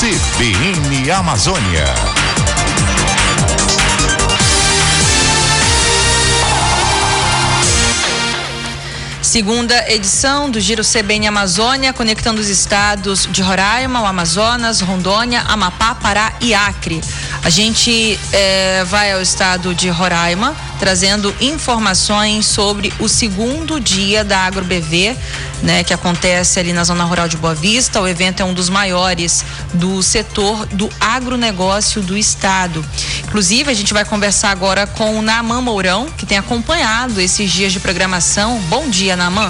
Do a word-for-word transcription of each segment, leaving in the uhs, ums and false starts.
C B N Amazônia. Segunda edição do Giro C B N Amazônia, conectando os estados de Roraima, o Amazonas, Rondônia, Amapá, Pará e Acre. A gente é, vai ao estado de Roraima, trazendo informações sobre o segundo dia da AgroBV, né, que acontece ali na zona rural de Boa Vista. O evento é um dos maiores do setor do agronegócio do estado. Inclusive, a gente vai conversar agora com o Naaman Mourão, que tem acompanhado esses dias de programação. Bom dia, Naaman.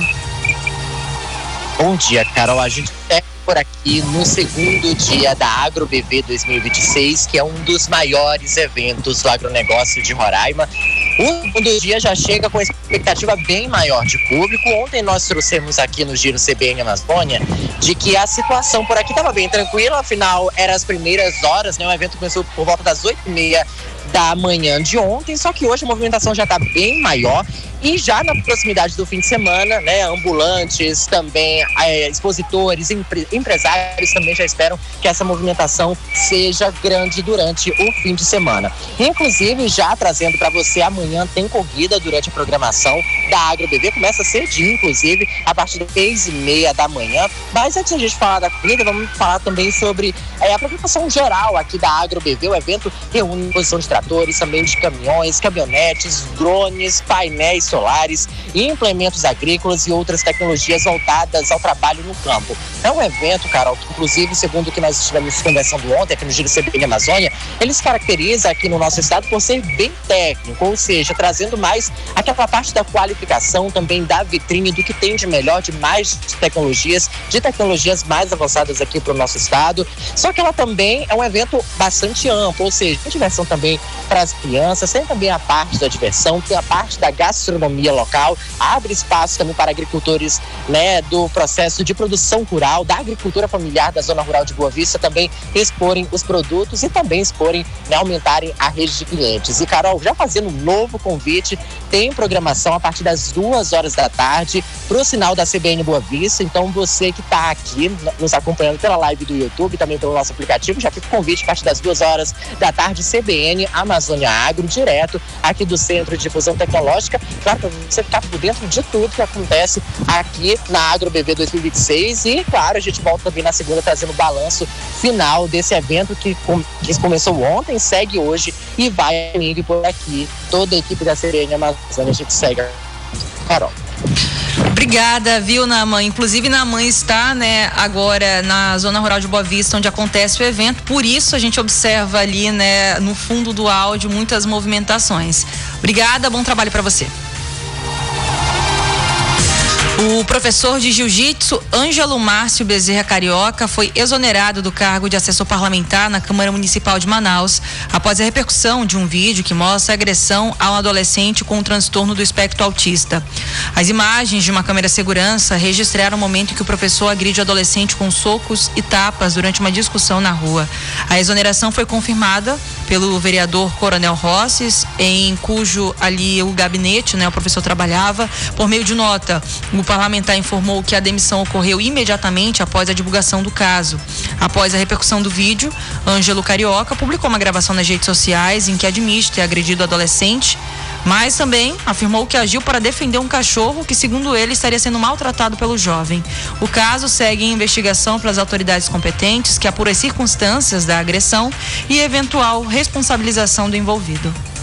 Bom dia, Carol. A gente é por aqui no segundo dia da AgroBV dois mil e vinte e seis, que é um dos maiores eventos do agronegócio de Roraima. O segundo dia já chega com expectativa bem maior de público. Ontem nós trouxemos aqui no Giro C B N Amazônia de que a situação por aqui estava bem tranquila, afinal eram as primeiras horas, né? O evento começou por volta das oito e meia da manhã de ontem, só que hoje a movimentação já está bem maior. E já na proximidade do fim de semana, né, ambulantes, também é, expositores, empre, empresários também já esperam que essa movimentação seja grande durante o fim de semana. Inclusive, já trazendo para você, amanhã tem corrida durante a programação da AgroBV, começa cedinho, inclusive, a partir das seis e meia da manhã. Mas antes de a gente falar da corrida, vamos falar também sobre é, a programação geral aqui da AgroBV. O evento reúne exposição de tratores, também de caminhões, caminhonetes, drones, painéis solares, implementos agrícolas e outras tecnologias voltadas ao trabalho no campo. É um evento, Carol, que inclusive, segundo o que nós estivemos conversando ontem aqui no Giro C B N Amazônia, ele se caracteriza aqui no nosso estado por ser bem técnico, ou seja, trazendo mais aquela parte da qualificação, também da vitrine do que tem de melhor, de mais tecnologias, de tecnologias mais avançadas aqui para o nosso estado. Só que ela também é um evento bastante amplo, ou seja, tem diversão também para as crianças, tem também a parte da diversão, tem a parte da gastronomia local, abre espaço também para agricultores, né, do processo de produção rural, da agricultura familiar da zona rural de Boa Vista, também exporem os produtos e também exporem, né, aumentarem a rede de clientes. E, Carol, já fazendo um novo convite, tem programação a partir das duas horas da tarde para o sinal da C B N Boa Vista. Então, você que está aqui nos acompanhando pela live do YouTube, também pelo nosso aplicativo, já fica o convite a partir das duas horas da tarde, C B N Amazônia Agro, direto aqui do Centro de Difusão Tecnológica. Claro, para você ficar por dentro de tudo que acontece aqui na AgroBV dois mil e vinte e seis. E, claro, a gente volta também na segunda trazendo o balanço final desse evento que, com, que começou ontem, segue hoje e vai indo por aqui. Toda a equipe da C B N Amazônia, a gente segue. Carol. Obrigada, viu, Naaman? Inclusive, Naaman está, né, agora na zona rural de Boa Vista, onde acontece o evento. Por isso, a gente observa ali, né, no fundo do áudio, muitas movimentações. Obrigada, bom trabalho para você. O professor de jiu-jitsu Ângelo Márcio Bezerra Carioca foi exonerado do cargo de assessor parlamentar na Câmara Municipal de Manaus após a repercussão de um vídeo que mostra a agressão a um adolescente com um transtorno do espectro autista. As imagens de uma câmera de segurança registraram o momento em que o professor agride o adolescente com socos e tapas durante uma discussão na rua. A exoneração foi confirmada pelo vereador Coronel Rosses, em cujo ali o gabinete, né, o professor trabalhava. Por meio de nota, o parlamentar informou que a demissão ocorreu imediatamente após a divulgação do caso. Após a repercussão do vídeo, Ângelo Carioca publicou uma gravação nas redes sociais em que admite ter agredido o adolescente, mas também afirmou que agiu para defender um cachorro que, segundo ele, estaria sendo maltratado pelo jovem. O caso segue em investigação pelas autoridades competentes, que apuram as circunstâncias da agressão e eventual responsabilização do envolvido.